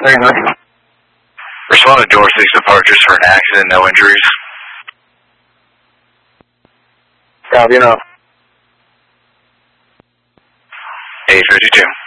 Respond to door 6 departures for an accident, no injuries. Copy enough. 852.